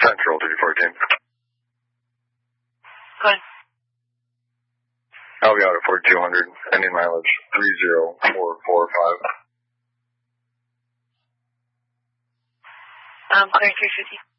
Central 3418. Go ahead. I'll be out at 4200, ending mileage 30445. Clear 350.